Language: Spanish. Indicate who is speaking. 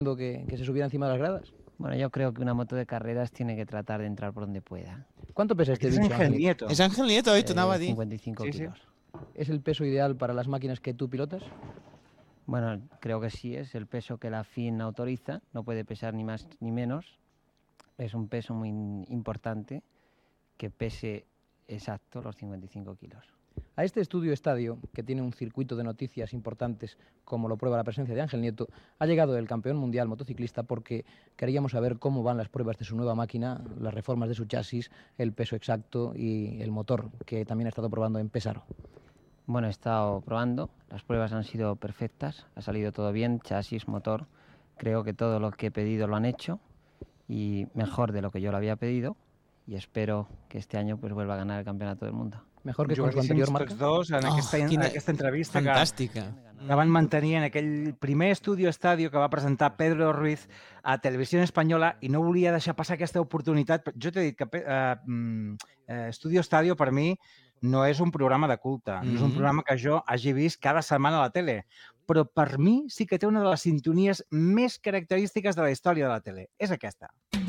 Speaker 1: que se subiera encima de las gradas?
Speaker 2: Bueno, yo creo que una moto de carreras tiene que tratar de entrar por donde pueda.
Speaker 1: ¿Cuánto pesa este
Speaker 3: És
Speaker 1: bicho,
Speaker 3: Ángel
Speaker 1: Ángel?
Speaker 3: Nieto.
Speaker 4: És Ángel Nieto, oi? T'ho anava a dir.
Speaker 2: 55
Speaker 3: Sí, sí.
Speaker 2: kilos.
Speaker 1: ¿Es el peso ideal para las máquinas que tú pilotas?
Speaker 2: Bueno, creo que sí, es el peso que la FIN autoriza, no puede pesar ni más ni menos. Es un peso muy importante que pese exacto los 55 kilos.
Speaker 1: A este estudio estadio, que tiene un circuito de noticias importantes, como lo prueba la presencia de Ángel Nieto, ha llegado el campeón mundial motociclista porque queríamos saber cómo van las pruebas de su nueva máquina, las reformas de su chasis, el peso exacto y el motor, que también ha estado probando en Pesaro.
Speaker 2: Bueno, he estado probando, las pruebas han sido perfectas, ha salido todo bien, chasis, motor, creo que todo lo que he pedido lo han hecho y mejor de lo que yo lo había pedido y espero que este año pues vuelva a ganar el campeonato del mundo.
Speaker 1: Mejor que con su anterior marca.
Speaker 3: Tots dos en aquesta entrevista
Speaker 4: Fantàstica.
Speaker 3: que van mantenir en aquell primer Estudio Estadio que va presentar Pedro Ruiz a Televisió Espanyola i no volia deixar passar aquesta oportunitat. Jo t'he dit que Estudio Estadio per mi no és un programa de culte, no és un programa que jo hagi vist cada setmana a la tele, però per mi sí que té una de les sintonies més característiques de la història de la tele. És aquesta.